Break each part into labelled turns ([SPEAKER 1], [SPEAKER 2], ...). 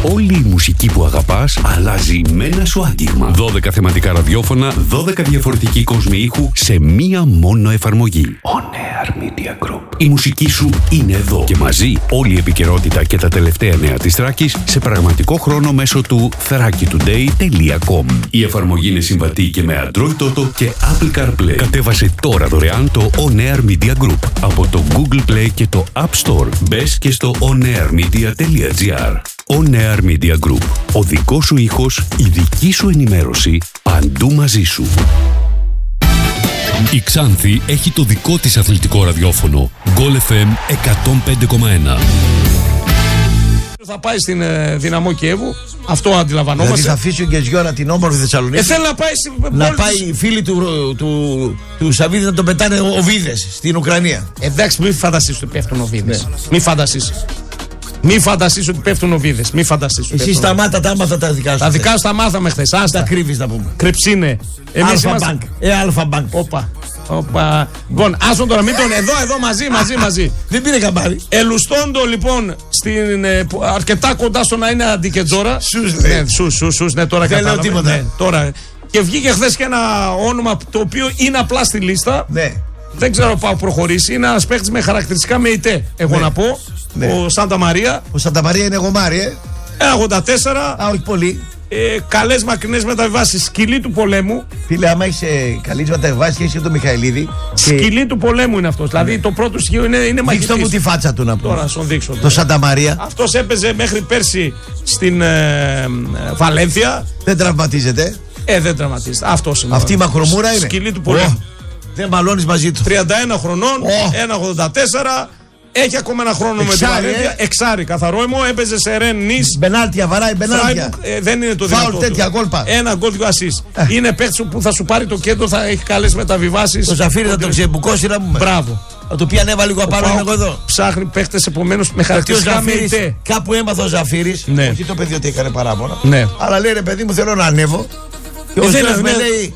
[SPEAKER 1] Όλη η μουσική που αγαπάς αλλάζει με ένα σου άγγιγμα. 12 θεματικά ραδιόφωνα, 12 διαφορετικοί κόσμοι ήχου σε μία μόνο εφαρμογή. On Air Media Group. Η μουσική σου είναι εδώ και μαζί όλη η επικαιρότητα και τα τελευταία νέα της Θράκης σε πραγματικό χρόνο μέσω του thrakitoday.com. Η εφαρμογή είναι συμβατή και με Android Auto και Apple CarPlay. Κατέβασε τώρα δωρεάν το On Air Media Group από το Google Play και το App Store. Μπες και στο onairmedia.gr. On Air Media Group. Ο δικός σου ήχος, η δική σου ενημέρωση, παντού μαζί σου. Η Ξάνθη έχει το δικό της αθλητικό ραδιόφωνο. Goal FM 105,1.
[SPEAKER 2] Θα πάει στην Δυναμό Κιέβου, αυτό αντιλαμβανόμαστε.
[SPEAKER 3] Δηλαδή θα αφήσει ο Γκεζιόρα την όμορφη Θεσσαλονίκη.
[SPEAKER 2] Θέλει να πάει
[SPEAKER 3] να πάει οι φίλοι του Σαββίδη να τον πετάνε οβίδες στην Ουκρανία.
[SPEAKER 2] Εντάξει, μην φανταστείς ότι πέφτουν οβίδες. Ναι. Μην φανταστείς ότι πέφτουν οβίδες.
[SPEAKER 3] Εσύ σταμάτα τα άμαθα τα δικά σου.
[SPEAKER 2] Τα δικά σου τα μάθαμε χθες.
[SPEAKER 3] Τα κρύβεις να πούμε.
[SPEAKER 2] Κρυψίνε.
[SPEAKER 3] Αλφα Μπάνκ.
[SPEAKER 2] Όπα. Λοιπόν, άσον τώρα, μην τον. Εδώ μαζί.
[SPEAKER 3] Δεν πήρε καμπάρι.
[SPEAKER 2] Ελουστόντο λοιπόν αρκετά κοντά στο να είναι αντικετζόρα. Σους, ναι, τώρα
[SPEAKER 3] κατάλαβα. Δεν λέω τίποτα.
[SPEAKER 2] Τώρα. Και βγήκε χθες και ένα όνομα το οποίο είναι απλά στη λίστα.
[SPEAKER 3] Ναι.
[SPEAKER 2] Δεν ξέρω πάω προχωρήσει. Είναι ένας παίκτης με χαρακτηριστικά με ητέ. Εγώ να πω. Ναι. Ο Σάντα Μαρία.
[SPEAKER 3] Ο Σάντα Μαρία είναι γομάρι,
[SPEAKER 2] 84.
[SPEAKER 3] Όχι πολύ.
[SPEAKER 2] Καλές μακρινές μεταβιβάσεις. Σκυλή του πολέμου.
[SPEAKER 3] Φίλε, άμα είσαι καλές μεταβιβάσεις και είσαι το Μιχαηλίδη.
[SPEAKER 2] Σκυλή του πολέμου είναι αυτός. Δηλαδή το πρώτο στοιχείο είναι μαγικός.
[SPEAKER 3] Δείξτε μου τη φάτσα του να πω.
[SPEAKER 2] Τώρα σου δείξω.
[SPEAKER 3] Το Σάντα Μαρία.
[SPEAKER 2] Αυτός έπαιζε μέχρι πέρσι στην Βαλένθια.
[SPEAKER 3] Δεν τραυματίζεται.
[SPEAKER 2] Δεν τραυματίζεται. Αυτός είναι.
[SPEAKER 3] Αυτή η μακρομούρα είναι.
[SPEAKER 2] Σκυλή του πολέμου.
[SPEAKER 3] Δεν μπαλώνεις μαζί του.
[SPEAKER 2] 31 χρονών, 1,84. Έχει ακόμα ένα χρόνο με την Βαλένθια. Εξάρι, καθαρό αίμο. Έπαιζε σε Ρεν Νις.
[SPEAKER 3] Μπενάλτια, βαράει μπενάλτια.
[SPEAKER 2] Δεν είναι το δυνατό.
[SPEAKER 3] Φάουλ τέτοια κόλπα.
[SPEAKER 2] Ένα γκολ, 2 ασίς. Είναι παίκτης που θα σου πάρει το κέντρο, θα έχει καλές μεταβιβάσεις.
[SPEAKER 3] Το Ζαφύρι θα το ξεμπουκώσει να πούμε.
[SPEAKER 2] Μπράβο.
[SPEAKER 3] Θα του πει ανέβα λίγο απάνω, είμαι εγώ εδώ.
[SPEAKER 2] Ψάχνει παίκτες επομένως με χαρακτηριστικά με ητέ.
[SPEAKER 3] Κάπου έμαθα ο Ζαφύρης.
[SPEAKER 2] Ναι.
[SPEAKER 3] Όχι το παιδί ότι έκανε παράπονα.
[SPEAKER 2] Ναι.
[SPEAKER 3] Αλλά λέει ρε παιδί μου, θέλω να ανέβω. Και ο Ζόεφ με λέει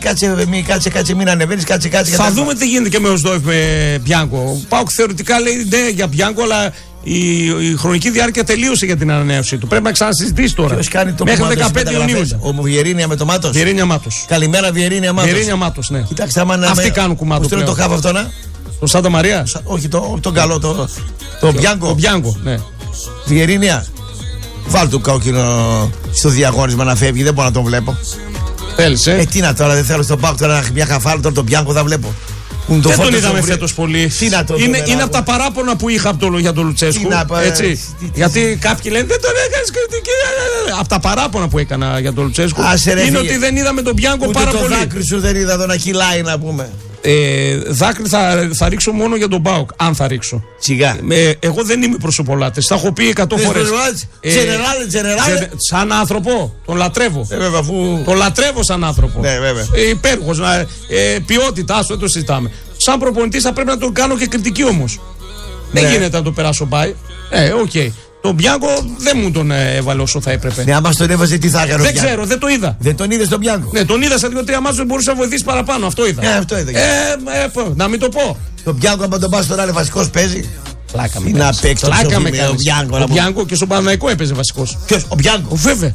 [SPEAKER 3] κάτσε, μην ανεβαίνεις, κάτσε.
[SPEAKER 2] Θα δούμε τι γίνεται και με ο Ζόεφ με Μπιάνκο. Ο ΠΑΟΚ θεωρητικά λέει ναι για Μπιάνκο, αλλά η χρονική διάρκεια τελείωσε για την ανανέωση του. Πρέπει να ξανασυζητήσει τώρα.
[SPEAKER 3] Ποιος κάνει το
[SPEAKER 2] μέχρι 15 Ιουνίου.
[SPEAKER 3] Ο Βιερίνια με το Μάτος.
[SPEAKER 2] Βιερίνια Μάτος.
[SPEAKER 3] Καλημέρα, Βιερίνια Μάτος.
[SPEAKER 2] Ναι.
[SPEAKER 3] Κοιτάξτε, άμα να.
[SPEAKER 2] Αυτοί κάνουν κουμάτο.
[SPEAKER 3] Πώς το χάβα αυτό να.
[SPEAKER 2] Το Σάντα Μαρία.
[SPEAKER 3] Όχι, τον καλό, το Μπιάνκο.
[SPEAKER 2] Το Μπιάνκο, ναι.
[SPEAKER 3] Βιερίνια. Βάλ του κόκκινο στο διαγώνισμα να φεύγει, δεν μπορώ να τον βλέπω.
[SPEAKER 2] Θέλεις,
[SPEAKER 3] τι να τώρα, δεν θέλω στον ΠΑΟΚ τώρα μια χαφάρα, τώρα τον Μπιάνκο θα βλέπω.
[SPEAKER 2] Δεν τον είδαμε φέτος πολύ. Είναι από τα παράπονα που είχα για τον Λουτσέσκου. Έτσι. Γιατί κάποιοι λένε δεν τον έκανες κριτική. Από τα παράπονα που έκανα για τον Λουτσέσκου είναι ότι δεν είδαμε τον Μπιάνκο πάρα πολύ.
[SPEAKER 3] Ούτε το δάκρυ σου δεν είδα εδώ να κυλάει να πούμε.
[SPEAKER 2] Δάκρυ θα ρίξω μόνο για τον ΠΑΟΚ, αν θα ρίξω.
[SPEAKER 3] Σιγά.
[SPEAKER 2] Εγώ δεν είμαι προσωπολάτης. Τα έχω πει 100 φορές.
[SPEAKER 3] Τζενεράλε.
[SPEAKER 2] Σαν άνθρωπο. Τον λατρεύω. Τον λατρεύω σαν άνθρωπο.
[SPEAKER 3] Ναι, βέβαια.
[SPEAKER 2] Υπέροχος. Ποιότητα, άσο, δεν το συζητάμε. Σαν προπονητής θα πρέπει να τον κάνω και κριτική όμως. Δεν γίνεται να το περάσω πάει. Οκ. Τον Μπιάνκο δεν μου τον έβαλε όσο θα έπρεπε.
[SPEAKER 3] Ναι, άμα τον έβαζε, τι θα έκανε.
[SPEAKER 2] Δεν ξέρω, δεν το είδα.
[SPEAKER 3] Δεν τον είδε τον Μπιάνκο.
[SPEAKER 2] Ναι, τον είδα σε 2-3 μάτς, μπορούσε να βοηθήσει παραπάνω. Αυτό είδα.
[SPEAKER 3] Αυτό είδα.
[SPEAKER 2] Να μην το πω.
[SPEAKER 3] Τον Μπιάνκο, άμα τον πα στον άλλο βασικό παίζει.
[SPEAKER 2] Πλάκα με
[SPEAKER 3] να παίξει
[SPEAKER 2] ο Μπιάνκο και στον Παναθηναϊκό έπαιζε βασικός.
[SPEAKER 3] Ποιος, ο Μπιάνκο?
[SPEAKER 2] Βέβαια.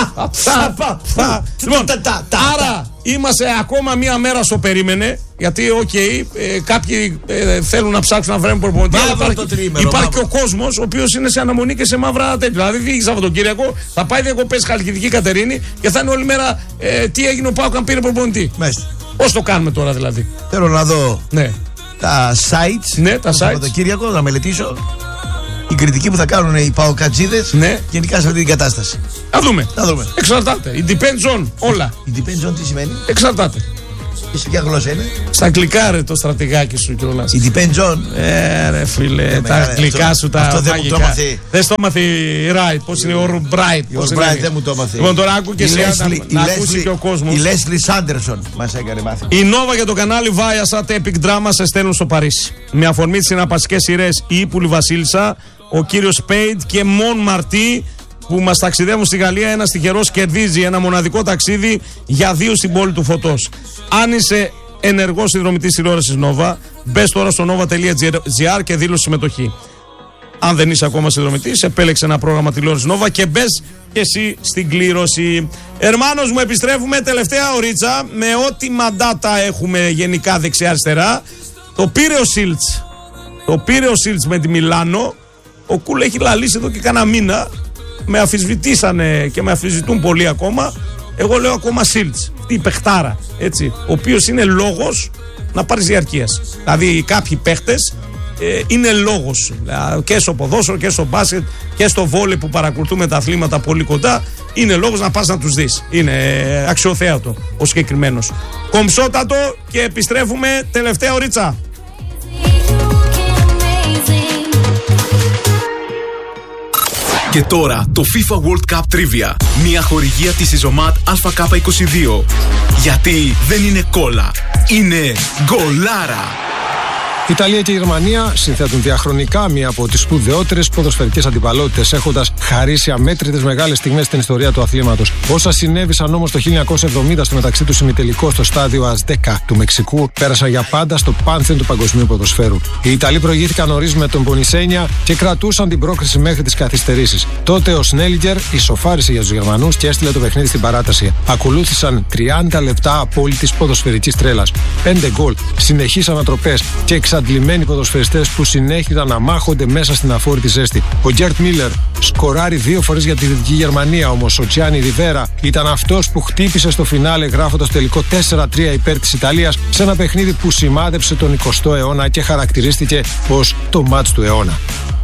[SPEAKER 2] Λοιπόν, άρα είμαστε ακόμα μία μέρα στο περίμενε. Γιατί, κάποιοι θέλουν να ψάξουν να βρουν προπονητή. Υπάρχει και ο κόσμος ο οποίος είναι σε αναμονή και σε μαύρα τέτοια. Δηλαδή, βγήκε Σαββατοκύριακο, θα πάει διακοπές Χαλκιδική Κατερίνη και θα είναι όλη μέρα τι έγινε ο ΠΑΟΚ αν πήρε προπονητή. Πώς το κάνουμε τώρα δηλαδή?
[SPEAKER 3] Θέλω να δω. Ναι. Τα sites.
[SPEAKER 2] Ναι, τα sites. Το
[SPEAKER 3] Σαββατοκύριακο να μελετήσω η κριτική που θα κάνουν οι παοκατζίδες γενικά σε αυτή την κατάσταση.
[SPEAKER 2] Να δούμε. Εξαρτάται. Η depends on όλα.
[SPEAKER 3] Η depends on τι σημαίνει?
[SPEAKER 2] Εξαρτάται.
[SPEAKER 3] Και σε ποια γλώσσα είναι?
[SPEAKER 2] Στα αγγλικά ρε το στρατηγάκι σου κιόλας.
[SPEAKER 3] Η depends on.
[SPEAKER 2] Ρε φίλε, τα αγγλικά σου τα μαγικά. Δεν στο μάθει η Wright. Πώς είναι ο Ρομπράιτ?
[SPEAKER 3] Ο Ρομπράιτ δεν μου το μάθει.
[SPEAKER 2] Λοιπόν τώρα άκου και εσύ να ακούσει και ο κόσμος.
[SPEAKER 3] Η Λέσλι Σάντερσον μας έκανε μάθει.
[SPEAKER 2] Η Νόβα για το κανάλι Viasat Epic Drama σε στέλνουν στο Παρίσι. Με αφορμή τις συναρπαστικές σειρές Η Ύπουλη Βασίλισσα, ο κύριος Πέιντ και Μον Μαρτί που μας ταξιδεύουν στη Γαλλία. Ένας τυχερός κερδίζει ένα μοναδικό ταξίδι για 2 στην πόλη του Φωτός. Αν είσαι ενεργός συνδρομητής τηλεόρασης Nova, μπες τώρα στο nova.gr και δήλωσε συμμετοχή. Αν δεν είσαι ακόμα συνδρομητής, επέλεξε ένα πρόγραμμα τηλεόρασης Nova και μπες και εσύ στην κλήρωση. Ερμάνος μου, επιστρέφουμε τελευταία ωρίτσα με ό,τι μαντάτα έχουμε γενικά δεξιά-αριστερά. Το πήρε ο Σίλτς με τη Μιλάνο. Ο Κούλ έχει λαλήσει εδώ και κάνα μήνα. Με αφισβητήσανε και με αφισβητούν πολύ ακόμα. Εγώ λέω ακόμα Σίλτς. Αυτή η παιχτάρα, έτσι, ο οποίος είναι λόγος να πάρεις διαρκείας. Δηλαδή κάποιοι παίχτες είναι λόγος και στο ποδόσφαιρο και στο μπάσκετ και στο βόλεϊ που παρακολουθούμε τα αθλήματα πολύ κοντά. Είναι λόγος να πας να τους δεις. Είναι αξιοθέατο ο συγκεκριμένος. Κομψότατο και επιστρέφουμε τελευταία ωρίτσα.
[SPEAKER 4] Και τώρα το FIFA World Cup Trivia. Μια χορηγία της Ιζωμάτ ΑΚ22. Γιατί δεν είναι κόλλα, είναι γκολάρα.
[SPEAKER 5] Η Ιταλία και η Γερμανία συνθέτουν διαχρονικά μία από τις σπουδαιότερες ποδοσφαιρικές αντιπαλότητες, έχοντας χαρίσει αμέτρητες μεγάλες στιγμές στην ιστορία του αθλήματος. Όσα συνέβησαν όμως το 1970 στο μεταξύ του ημιτελικό στο στάδιο Αζτέκα του Μεξικού, πέρασαν για πάντα στο πάνθεον του παγκοσμίου ποδοσφαίρου. Οι Ιταλοί προηγήθηκαν νωρίς με τον Πονισένια και κρατούσαν την πρόκριση μέχρι τις καθυστερήσεις. Τότε ο Σνέλιγκερ ισοφάρισε για τους Γερμανούς και έστειλε το παιχνίδι στην παράταση. Ακολούθησαν 30 λεπτά απόλυτης ποδοσφαιρικής τρέλας. 5 γκολ, συνεχείς ανατροπές και εξαντλημένοι ποδοσφαιριστές που συνέχιζαν να μάχονται μέσα στην αφόρητη ζέστη. Ο Γκέρτ Μίλλερ σκοράρει 2 φορές για τη Δυτική Γερμανία, όμως ο Τζιάνι Ριβέρα ήταν αυτός που χτύπησε στο φινάλε, γράφοντας τελικό 4-3 υπέρ της Ιταλίας σε ένα παιχνίδι που σημάδεψε τον 20ο αιώνα και χαρακτηρίστηκε ως το μάτς του αιώνα.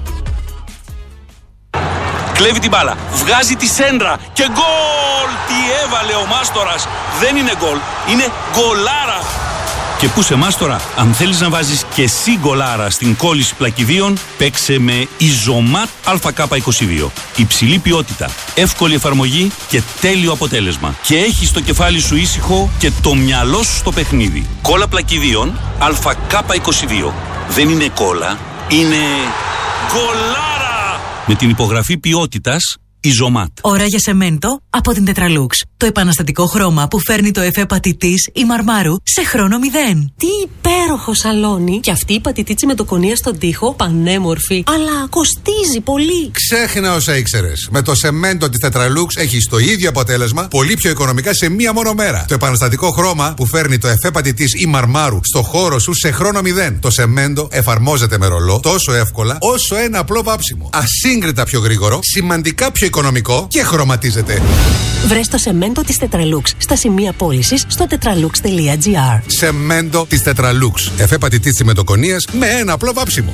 [SPEAKER 6] Κλέβει την μπάλα, βγάζει τη σέντρα και γκολ! Τι έβαλε ο Μάστορας! Δεν είναι γκολ, είναι γκολάρα! Και πού σε Μάστορα, αν θέλεις να βάζεις και εσύ γκολάρα στην κόλληση πλακιδίων, παίξε με Ιζωμάτ ΑΚ22. Υψηλή ποιότητα, εύκολη εφαρμογή και τέλειο αποτέλεσμα. Και έχεις το κεφάλι σου ήσυχο και το μυαλό σου στο παιχνίδι. Κόλλα πλακιδίων ΑΚ22. Δεν είναι κόλλα, είναι γκολάρα! Με την υπογραφή ποιότητας Ιζωμάτ.
[SPEAKER 7] Ώρα για σεμέντο από την Τετραλούξ. Το επαναστατικό χρώμα που φέρνει το εφέ πατητής ή μαρμάρου σε χρόνο 0.
[SPEAKER 8] Τι υπέροχο σαλόνι! Και αυτή η πατητίτσι με το κονία στον τοίχο, πανέμορφη, αλλά κοστίζει πολύ.
[SPEAKER 9] Ξέχνα όσα ήξερες. Με το σεμέντο της Τετραλούξ έχεις το ίδιο αποτέλεσμα, πολύ πιο οικονομικά σε μία μόνο μέρα. Το επαναστατικό χρώμα που φέρνει το εφέ πατητής ή μαρμάρου στο χώρο σου σε χρόνο 0. Το σεμέντο εφαρμόζεται με ρολό τόσο εύκολα όσο ένα απλό βάψιμο. Ασύγκριτα πιο γρήγορο, σημαντικά πιο οικονομικό και χρωματίζεται.
[SPEAKER 8] Βρες το σεμέντο της Τετραλούξ στα σημεία πώλησης στο tetralux.gr.
[SPEAKER 9] Σεμέντο της Τετραλούξ. Εφέ πατητής συμμετοκονίας με ένα απλό βάψιμο.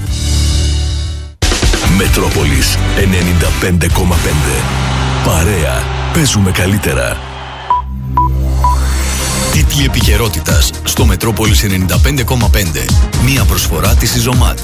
[SPEAKER 4] Μετρόπολης 95,5. Παρέα. Παίζουμε καλύτερα. Τίτλοι επικαιρότητας στο Μετρόπολης 95,5. Μία προσφορά της Ιζωμάτ.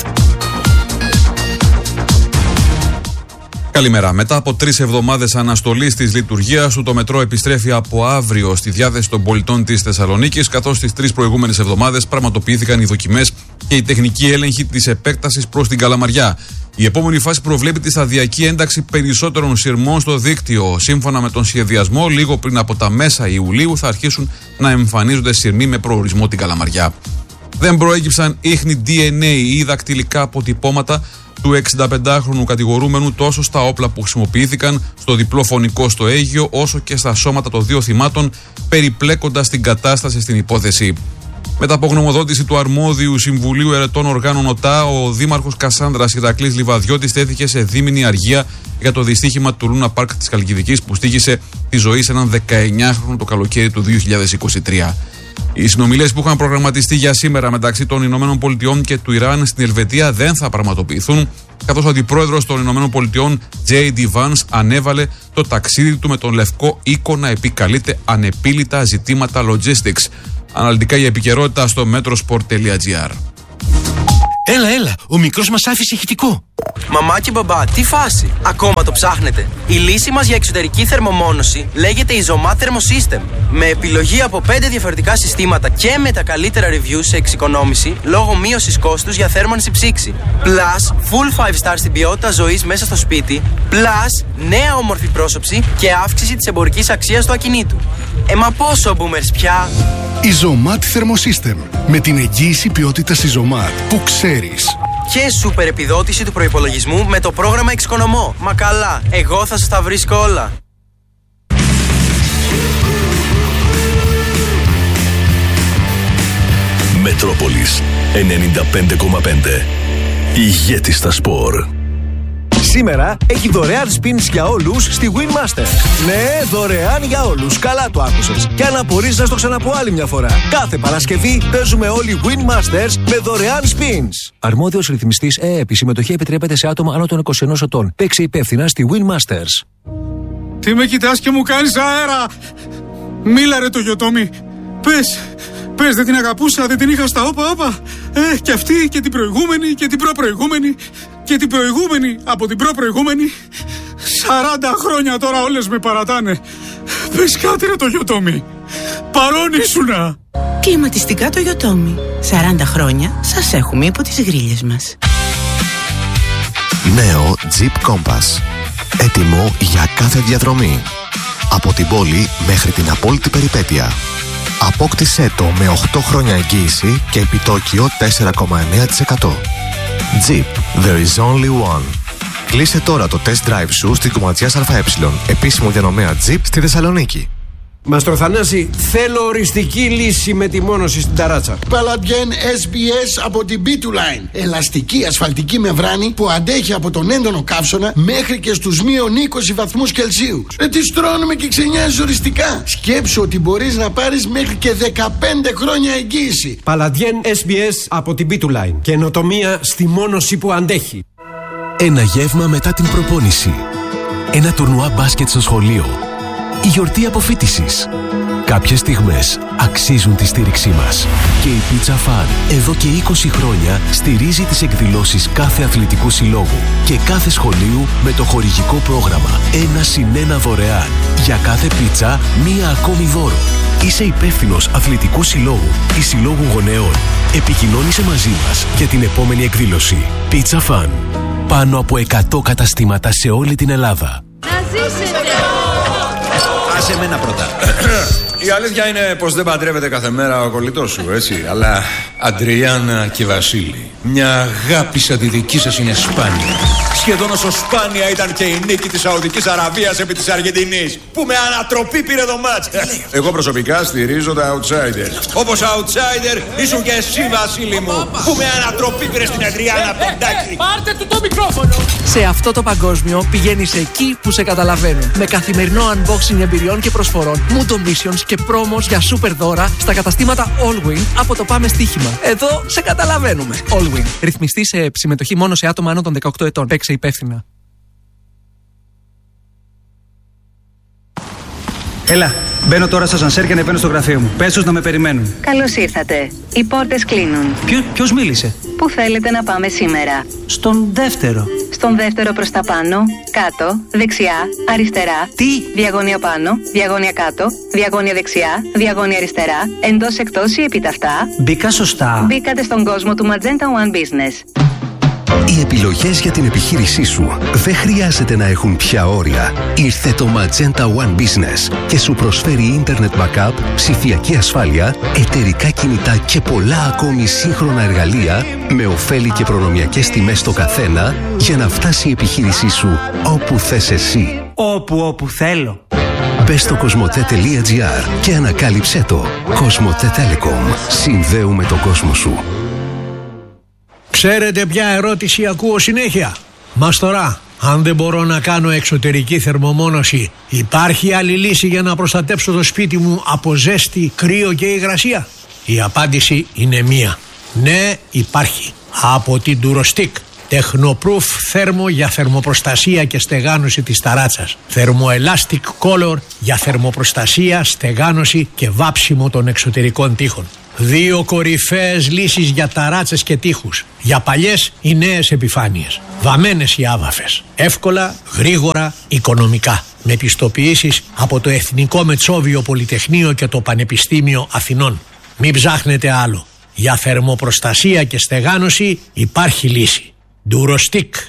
[SPEAKER 10] Καλημέρα. Μετά από 3 εβδομάδες αναστολής της λειτουργίας του, το μετρό επιστρέφει από αύριο στη διάθεση των πολιτών της Θεσσαλονίκης, καθώς τις 3 προηγούμενες εβδομάδες πραγματοποιήθηκαν οι δοκιμές και η τεχνική έλεγχη της επέκτασης προς την Καλαμαριά. Η επόμενη φάση προβλέπει τη σταδιακή ένταξη περισσότερων σειρμών στο δίκτυο. Σύμφωνα με τον σχεδιασμό, λίγο πριν από τα μέσα Ιουλίου θα αρχίσουν να εμφανίζονται σειρμοί με προορισμό την Καλαμαριά. Δεν προέκυψαν ίχνη DNA ή δακτυλικά αποτυπώματα του 65χρονου κατηγορούμενου τόσο στα όπλα που χρησιμοποιήθηκαν στο διπλό φωνικό στο Αίγυο, όσο και στα σώματα των 2 θυμάτων, περιπλέκοντας την κατάσταση στην υπόθεση. Μετά από γνωμοδότηση του αρμόδιου Συμβουλίου Ερετών Οργάνων ΟΤΑ, ο Δήμαρχος Κασάνδρας Ηρακλής Λιβαδιώτης τέθηκε σε δίμηνη αργία για το δυστύχημα του Λούνα Πάρκ της Χαλκιδικής που στοίχησε τη ζωή σε έναν 19χρονο το καλοκαίρι του 2023. Οι συνομιλίες που είχαν προγραμματιστεί για σήμερα μεταξύ των ΗΠΑ και του Ιράν στην Ελβετία δεν θα πραγματοποιηθούν, καθώς ο αντιπρόεδρος των ΗΠΑ, J.D. Vance, ανέβαλε το ταξίδι του με τον Λευκό Οίκο να επικαλείται ανεπίλητα ζητήματα logistics. Αναλυτικά η επικαιρότητα στο metrosport.gr.
[SPEAKER 11] Έλα, ο μικρός μας άφησε ηχητικό.
[SPEAKER 12] Μαμά και μπαμπά, τι φάση, ακόμα το ψάχνετε? Η λύση μας για εξωτερική θερμομόνωση λέγεται Izomat Thermosystem. Με επιλογή από 5 διαφορετικά συστήματα και με τα καλύτερα reviews σε εξοικονόμηση λόγω μείωσης κόστους για θέρμανση ψήξη. Plus, full 5 star στην ποιότητα ζωής μέσα στο σπίτι. Plus, νέα όμορφη πρόσωψη και αύξηση της εμπορικής αξίας του ακινήτου. Μα πόσο boomers πια?
[SPEAKER 13] Izomat Thermosystem. Με την εγγύηση ποιότητας Izomat που ξέρεις.
[SPEAKER 12] και σούπερ επιδότηση του προϋπολογισμού με το πρόγραμμα Εξοικονομώ. Μα καλά, εγώ θα σας τα βρίσκω όλα.
[SPEAKER 13] Μετρόπολης 95,5. Ηγέτη στα σπορ.
[SPEAKER 14] Σήμερα έχει δωρεάν spins για όλους στη Winmaster. Ναι, δωρεάν για όλους. Καλά το άκουσες. Και αν απορείς να στο ξαναπώ άλλη μια φορά. Κάθε Παρασκευή παίζουμε όλοι Winmasters με δωρεάν spins. Αρμόδιος ρυθμιστής ΕΕΠ. Η συμμετοχή επιτρέπεται σε άτομα άνω των 21 ετών. Παίξε υπεύθυνα στη Winmasters.
[SPEAKER 15] Τι με κοιτάς και μου κάνεις αέρα! Μίλα ρε το Γιωτόμι. Πες, δεν την αγαπούσα, δεν την είχα στα όπα. Και αυτή και την προηγούμενη και την προπροηγούμενη και την προηγούμενη από την προπροηγούμενη. 40 χρόνια τώρα όλες με παρατάνε. Πες κάτι ρε το Γιωτόμι. Παρόν ήσουνα.
[SPEAKER 16] Κλιματιστικά το Γιωτόμι. 40 χρόνια σας έχουμε υπό τις γρίλες μας.
[SPEAKER 17] Νέο Jeep Compass. Έτοιμο για κάθε διαδρομή. Από την πόλη μέχρι την απόλυτη περιπέτεια. Απόκτησέ το με 8 χρόνια εγγύηση και επιτόκιο 4,9%. Jeep, there is only one. Κλείσε τώρα το test drive σου στην Κομματιάς ΑΕ, επίσημο διανομέα Jeep στη Θεσσαλονίκη.
[SPEAKER 18] Μαστροθανάση, θέλω οριστική λύση με τη μόνωση στην ταράτσα.
[SPEAKER 19] Παλαντιέν SBS από την B2Line. Ελαστική ασφαλτική μεμβράνη που αντέχει από τον έντονο καύσωνα μέχρι και στους μείον 20 βαθμούς Κελσίου. Τι στρώνουμε και ξενιάζει οριστικά. Σκέψου ότι μπορείς να πάρεις μέχρι και 15 χρόνια εγγύηση.
[SPEAKER 18] Παλαντιέν SBS από την B2Line. Καινοτομία στη μόνωση που αντέχει.
[SPEAKER 13] Ένα γεύμα μετά την προπόνηση. Ένα τουρνουά μπάσκετ στο σχολείο. Η γιορτή αποφοίτησης. Κάποιες στιγμές αξίζουν τη στήριξή μας. Και η Pizza Fun εδώ και 20 χρόνια στηρίζει τις εκδηλώσεις κάθε αθλητικού συλλόγου και κάθε σχολείου με το χορηγικό πρόγραμμα 1+1 δωρεάν. Για κάθε πίτσα, μία ακόμη δώρο. Είσαι υπεύθυνος αθλητικού συλλόγου ή συλλόγου γονέων. Επικοινώνησε μαζί μας για την επόμενη εκδήλωση. Pizza Fun. Πάνω από 100 καταστήματα σε όλη την Ελλάδα.
[SPEAKER 20] Να ζήσετε!
[SPEAKER 21] Άσε εμένα πρώτα. Η αλήθεια είναι πως δεν παντρεύεται κάθε μέρα ο κολλητός σου, έτσι. Αλλά Αντριάννα και Βασίλη, μια αγάπη σαν τη δική σας είναι σπάνια. Σχεδόν όσο σπάνια ήταν και η νίκη της Σαουδικής Αραβίας επί της Αργεντινής, που με ανατροπή πήρε το μάτς. Εγώ προσωπικά στηρίζω τα outsiders. Όπως outsider ήσουν και εσύ, Βασίλη μου, που με ανατροπή πήρε στην Αντριάννα από τον Τάκη.
[SPEAKER 20] Πάρτε του το μικρόφωνο!
[SPEAKER 22] Σε αυτό το παγκόσμιο πηγαίνεις εκεί που σε καταλαβαίνουν. Με καθημερινό unboxing εμπειριών και προσφορών, mood missions και promos για super δώρα στα καταστήματα Allwin από το Πάμε Στοίχημα. Εδώ σε καταλαβαίνουμε. Allwin. Ρυθμιστή σε συμμετοχή μόνο σε άτομα άνω των 18 ετών. Παίξε υπεύθυνα.
[SPEAKER 23] Έλα, μπαίνω τώρα στα σανσέρ και ανεβαίνω στο γραφείο μου. Πες τους να με περιμένουν.
[SPEAKER 24] Καλώς ήρθατε. Οι πόρτες κλείνουν.
[SPEAKER 23] Ποιος μίλησε?
[SPEAKER 24] Πού θέλετε να πάμε σήμερα?
[SPEAKER 23] Στον δεύτερο.
[SPEAKER 24] Στον δεύτερο προς τα πάνω, κάτω, δεξιά, αριστερά.
[SPEAKER 23] Τι?
[SPEAKER 24] Διαγώνια πάνω, διαγώνια κάτω, διαγώνια δεξιά, διαγώνια αριστερά, εντός εκτός ή επίταυτα.
[SPEAKER 23] Μπήκα σωστά.
[SPEAKER 24] Μπήκατε στον κόσμο του Magenta One Business.
[SPEAKER 13] Οι επιλογές για την επιχείρησή σου δεν χρειάζεται να έχουν πια όρια. Ήρθε το Magenta One Business και σου προσφέρει Internet Backup, ψηφιακή ασφάλεια, εταιρικά κινητά και πολλά ακόμη σύγχρονα εργαλεία με ωφέλη και προνομιακές τιμές στο καθένα για να φτάσει η επιχείρησή σου όπου θες εσύ.
[SPEAKER 23] Όπου θέλω.
[SPEAKER 13] Μπες στο κοσμοτέ.gr και ανακάλυψέ το. Κοσμοτέ Telecom. Συνδέουμε τον κόσμο σου.
[SPEAKER 25] Ξέρετε ποια ερώτηση ακούω συνέχεια? Μας τώρα, αν δεν μπορώ να κάνω εξωτερική θερμομόνωση, υπάρχει άλλη λύση για να προστατέψω το σπίτι μου από ζέστη, κρύο και υγρασία? Η απάντηση είναι μία. Ναι, υπάρχει. Από την Durostick. Technoproof θέρμο για θερμοπροστασία και στεγάνωση της ταράτσας. Thermoelastic Color για θερμοπροστασία, στεγάνωση και βάψιμο των εξωτερικών τοίχων. 2 κορυφαίες λύσεις για ταράτσες και τοίχους. Για παλιές ή νέες επιφάνειες. Βαμμένες ή άβαφες. Εύκολα, γρήγορα, οικονομικά. Με πιστοποιήσεις από το Εθνικό Μετσόβιο Πολυτεχνείο και το Πανεπιστήμιο Αθηνών. Μην ψάχνετε άλλο. Για θερμοπροστασία και στεγάνωση υπάρχει λύση. Durostick.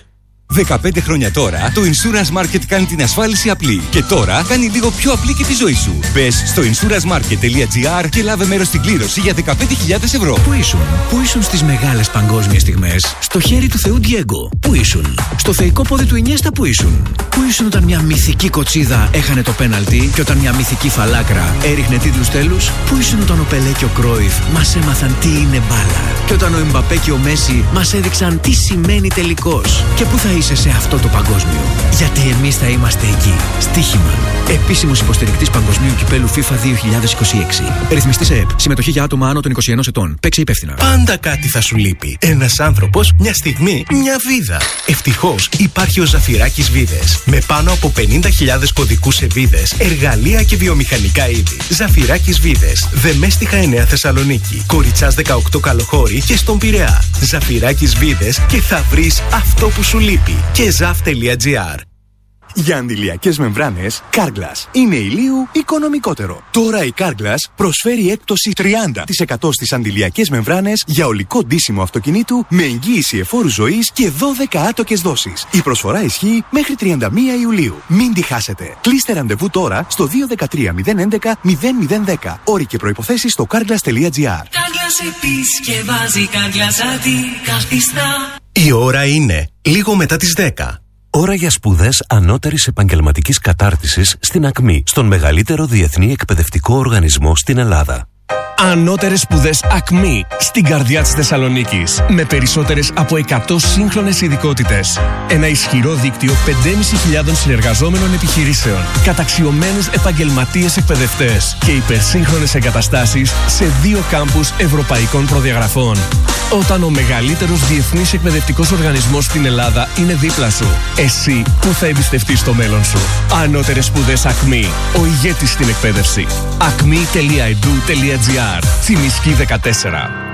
[SPEAKER 1] 15 χρόνια τώρα, το Insurance Market κάνει την ασφάλιση απλή. Και τώρα κάνει λίγο πιο απλή και τη ζωή σου. Μπες στο insurancemarket.gr και λάβε μέρος στην κλήρωση για 15.000 ευρώ.
[SPEAKER 13] Πού ήσουν στις μεγάλες παγκόσμιες στιγμές? Στο χέρι του Θεού Ντιέγκο. Πού ήσουν? Στο θεϊκό πόδι του Ινιέστα. Πού ήσουν? Πού ήσουν όταν μια μυθική κοτσίδα έχανε το πέναλτι και όταν μια μυθική φαλάκρα έριχνε τίτλους τέλους? Πού ήσουν όταν ο Πελέ και ο Κρόιφ μας έμαθαν τι είναι μπάλα και όταν ο Εμπαπέ και ο Μέση μας έδειξαν τι σημαίνει τελικός? Και πού θα είσαι σε αυτό το παγκόσμιο? Γιατί εμείς θα είμαστε εκεί. Στοίχημα. Επίσημος υποστηρικτής Παγκοσμίου Κυπέλου FIFA 2026. Ρυθμιστής ΕΕΠ. Συμμετοχή για άτομα άνω των 21 ετών. Παίξε υπεύθυνα.
[SPEAKER 2] Πάντα κάτι θα σου λείπει. Ένας άνθρωπος, μια στιγμή, μια βίδα. Ευτυχώς υπάρχει ο Ζαφυράκης Βίδες. Με πάνω από 50.000 κωδικούς σε βίδες, εργαλεία και βιομηχανικά είδη. Ζαφυράκης Βίδες. Δεμέστιχα 9 Θεσσαλονίκη. Κοριτσάς 18 Καλοχώρη και στον Πειραιά. Ζαφυράκης Βίδες και θα βρεις αυτό που σου λείπει. Και zaf.gr.
[SPEAKER 3] Για αντιλιακές μεμβράνες, Carglass είναι ηλίου οικονομικότερο. Τώρα η Carglass προσφέρει έκπτωση 30% στις αντιλιακές μεμβράνες για ολικό ντύσιμο αυτοκινήτου με εγγύηση εφόρου ζωής και 12 άτοκες δόσεις. Η προσφορά ισχύει μέχρι 31 Ιουλίου. Μην τη χάσετε. Κλείστε ραντεβού τώρα στο 213 011 0010. Όροι και προϋποθέσεις στο carglass.gr.
[SPEAKER 5] Carglass επισκευάζει, Carglass αντικαθιστά.
[SPEAKER 2] Η ώρα είναι λίγο μετά τις 10.
[SPEAKER 6] Ώρα για σπουδές ανώτερης επαγγελματικής κατάρτισης στην ΑΚΜΗ, στον μεγαλύτερο διεθνή εκπαιδευτικό οργανισμό στην Ελλάδα.
[SPEAKER 26] Ανώτερες σπουδές ΑΚΜΗ στην καρδιά της Θεσσαλονίκης. Με περισσότερες από 100 σύγχρονες ειδικότητες. Ένα ισχυρό δίκτυο 5.500 συνεργαζόμενων επιχειρήσεων. Καταξιωμένους επαγγελματίες εκπαιδευτές. Και υπερσύγχρονες εγκαταστάσεις σε 2 κάμπους ευρωπαϊκών προδιαγραφών. Όταν ο μεγαλύτερος διεθνής εκπαιδευτικός οργανισμός στην Ελλάδα είναι δίπλα σου, εσύ που θα εμπιστευτείς το μέλλον σου? Ανώτερες σπουδές ΑΚΜΗ. Ο ηγέτης στην εκπαίδευση. acme.edu.gr. Τσιμισκή 14.